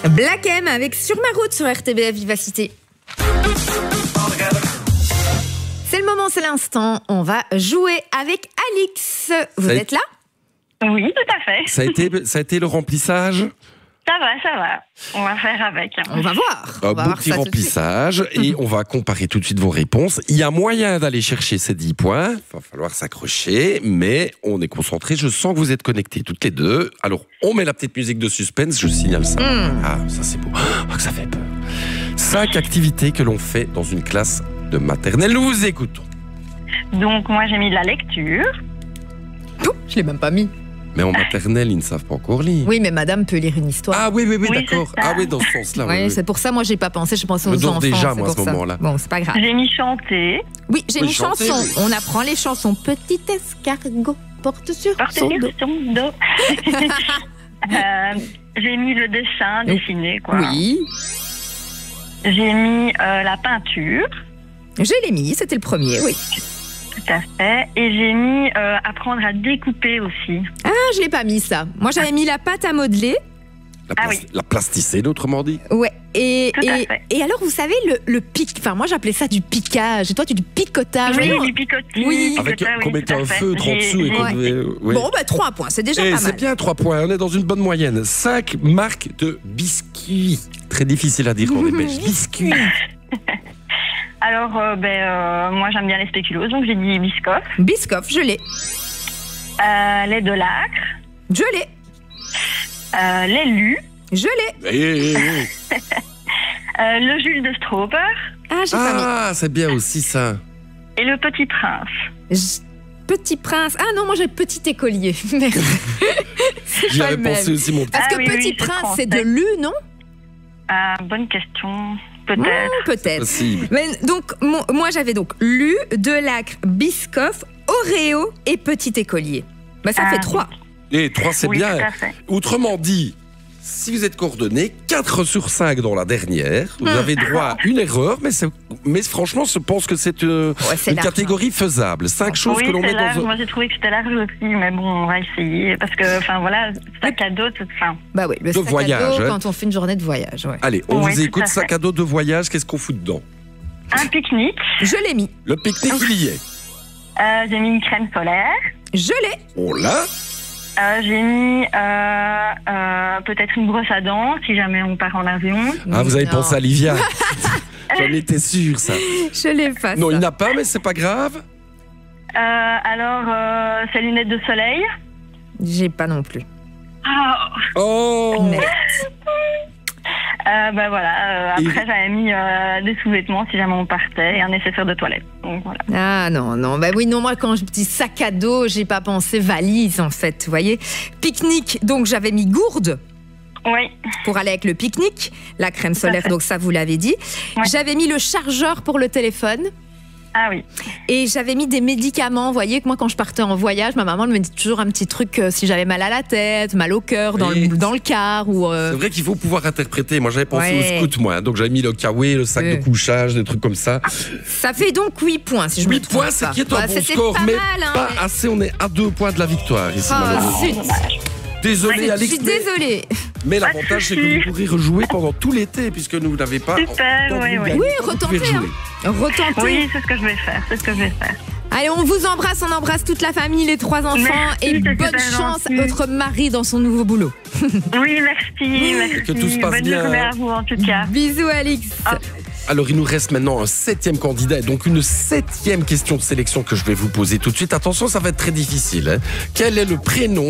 Black M avec Sur ma route sur RTBF Vivacité. C'est le moment, c'est l'instant. On va jouer avec Alix. Vous êtes là ? Oui, tout à fait. Ça a été le remplissage ? Ça va. On va faire avec. On va voir. Un beau petit remplissage et on va comparer tout de suite vos réponses. Il y a moyen d'aller chercher ces 10 points. Il va falloir s'accrocher, mais on est concentrés. Je sens que vous êtes connectés toutes les deux. Alors, on met la petite musique de suspense, je signale ça. Ah, ça c'est beau. Oh, que ça fait peur. 5 activités que l'on fait dans une classe de maternelle. Nous vous écoutons. Donc, moi, j'ai mis de la lecture. Oh, je l'ai même pas mis. Mais en maternelle, ils ne savent pas encore lire. Oui, mais madame peut lire une histoire. Ah oui, c'est d'accord. ça. Ah oui, dans ce sens-là. Oui, oui. c'est pour ça, moi, j'ai pas pensé. Je pensais aux dors enfants. déjà, c'est moi, à pour ce ça. moment-là. Bon, c'est pas grave. J'ai mis chanter. Oui, j'ai Oui, mis chanter, chanson. oui. On apprend les chansons. Petit escargot porte sur Porter son sur dos. son dos. J'ai mis le dessin, dessiner, quoi. Oui, J'ai mis la peinture. je l'ai mis. C'était le premier, oui. Tout à fait. Et j'ai mis apprendre à découper aussi. Ah, je l'ai pas mis, ça. Moi, j'avais mis la pâte à modeler. La plasticine, autrement dit. Ouais. Et Tout à fait. alors, vous savez, le pic. Enfin, moi, j'appelais ça du piquage. Et toi, tu dis picotage. Oui, Mais non. du picotis. Oui. Avec picotage, qu'on oui, mettait tout à un fait. feutre en dessous et qu'on Ouais. devait... oui. Bon, 3 points. C'est déjà Et pas c'est mal. bien 3 points, on est dans une bonne moyenne. 5 marques de biscuits. Très difficile à dire quand on est belge. Biscuits. Alors, moi, j'aime bien les spéculoos, donc j'ai dit Biscoff. Biscoff, je l'ai. Les de l'acre. Je l'ai. Les lus. Je l'ai. Le Jules de Stroper. Ah, j'ai pas mis. Ah, c'est bien aussi ça. Et le Petit Prince. Petit prince. Ah non, moi j'ai petit écolier. Merde. C'est J'y pas avais le même. pensé aussi, mon petit. Parce Ah que oui, petit oui, c'est prince, français. c'est de lu, non? Bonne question. Peut-être. Peut-être. Possible. Mais donc, moi j'avais donc lu, Delacre, Biscoff, Oreo et petit écolier. Bah, ça fait 3. Et 3, c'est Oui, bien. tout à fait. Autrement dit, si vous êtes coordonnés, 4 sur 5 dans la dernière, vous avez droit à une erreur, mais franchement, je pense que c'est c'est une large, catégorie faisable. 5 choses Oui, que l'on c'est met large. dans un... Moi, j'ai trouvé que c'était large aussi, mais bon, on va essayer. Parce que, enfin, voilà, sac à dos, c'est ça. Bah oui, le sac voyage, à dos hein. quand on fait une journée de voyage. Ouais. Allez, on Ouais, vous tout écoute, à sac fait. à dos de voyage, qu'est-ce qu'on fout dedans? Un pique-nique. Je l'ai mis. Le pique-nique, il y est. J'ai mis une crème solaire. Je l'ai. On l'a. J'ai mis peut-être une brosse à dents, si jamais on part en avion. Ah, vous avez Non. pensé à Livia. J'en étais sûr, ça. Je l'ai pas. Non, ça. il n'a pas, mais c'est pas grave. Ses lunettes de soleil. J'ai pas non plus. Ah, Oh Merde. après, Et- j'avais mis des sous-vêtements si jamais on partait et un nécessaire de toilette. Donc voilà. Ah non. Bah oui, non, moi quand je dis sac à dos, j'ai pas pensé valise en fait, vous voyez. Pique-nique, donc j'avais mis gourde Oui. pour aller avec le pique-nique. La crème solaire, fait. donc ça vous l'avez dit. Ouais. J'avais mis le chargeur pour le téléphone. Ah oui. Et j'avais mis des médicaments. Vous voyez que moi, quand je partais en voyage, ma maman elle me dit toujours un petit truc si j'avais mal à la tête, mal au cœur, dans Oui. le car. Ou, C'est vrai qu'il faut pouvoir interpréter. Moi, j'avais pensé Ouais. au scout, moi. Donc, j'avais mis le kawaii, le sac de couchage, des trucs comme ça. Ça fait donc 8 points, si je me 8 trompe points, c'est pas. qui est un Ouais, bon c'était score, pas mais mal, hein, pas ouais. assez. On est à 2 points de la victoire ici, Oh, malheureusement. zut. Désolé, Je Alix, suis désolée. mais Pas de l'avantage, c'est que souci. vous pourrez rejouer pendant tout l'été, puisque nous n'avez pas... Super, tant de oui, vous oui. gagner. Oui, Vous pouvez retentez. rejouer. Retentez. Oui, c'est ce que je vais faire. Allez, on vous embrasse, on embrasse toute la famille, les 3 enfants. Merci, et c'est bonne super chance à gentil. votre mari dans son nouveau boulot. Oui, merci. Que tout se passe Bonne bien. journée à vous, en tout cas. Bisous, Alix. Alors, il nous reste maintenant un 7e candidat, et donc une 7e question de sélection que je vais vous poser tout de suite. Attention, ça va être très difficile. Hein. Quel est le prénom